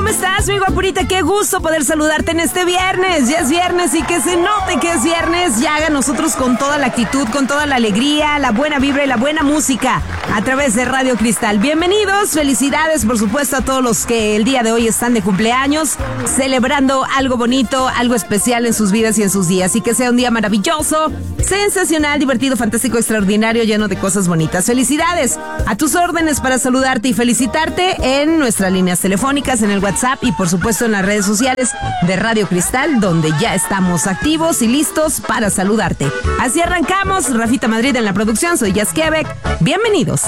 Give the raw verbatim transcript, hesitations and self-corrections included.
estás, mi guapurita? Qué gusto poder saludarte en este viernes. Ya es viernes y que se note que es viernes. Ya haga nosotros con toda la actitud, con toda la alegría, la buena vibra y la buena música a través de Radio Cristal. Bienvenidos, felicidades por supuesto a todos los que el día de hoy están de cumpleaños, celebrando algo bonito, algo especial en sus vidas y en sus días. Y que sea un día maravilloso, sensacional, divertido, fantástico, extraordinario, lleno de cosas bonitas. Felicidades, a tus órdenes para saludarte y felicitarte en nuestras líneas telefónicas, en el WhatsApp y por supuesto en las redes sociales de Radio Cristal, donde ya estamos activos y listos para saludarte. Así arrancamos. Rafita Madrid en la producción, soy Jazz Quebec. Bienvenidos.